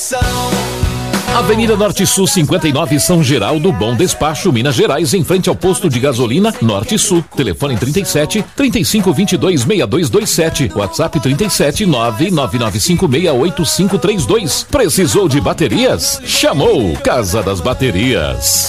Avenida Norte Sul 59, São Geraldo, Bom Despacho, Minas Gerais, em frente ao posto de gasolina Norte Sul. Telefone 37 35 22 6227. WhatsApp 37 999568532. Precisou de baterias? Chamou Casa das Baterias.